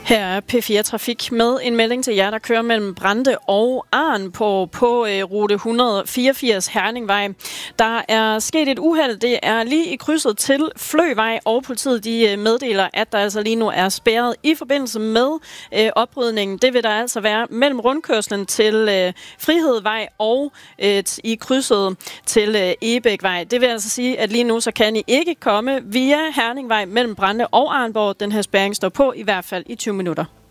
Her er P4 Trafik med en melding til jer, der kører mellem Brande og Arn på rute 184 Herningvej. Der er sket et uheld. Det er lige i krydset til Fløvej, og politiet de meddeler, at der altså lige nu er spærret i forbindelse med oprydningen. Det vil der altså være mellem rundkørslen til Frihedsvej og i krydset til Egebækvej. Det vil altså sige, at lige nu så kan I ikke komme via Herningvej mellem Brande og Arnborg. Den her spærring står på i hvert fald i 20 minutter.